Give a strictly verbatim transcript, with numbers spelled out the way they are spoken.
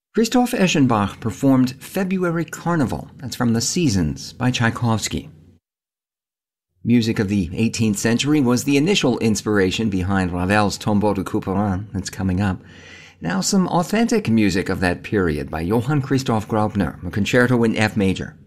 Christoph Eschenbach performed February Carnival. That's from The Seasons by Tchaikovsky. Music of the eighteenth century was the initial inspiration behind Ravel's Tombeau de Couperin that's coming up. Now some authentic music of that period by Johann Christoph Graupner, a concerto in F major.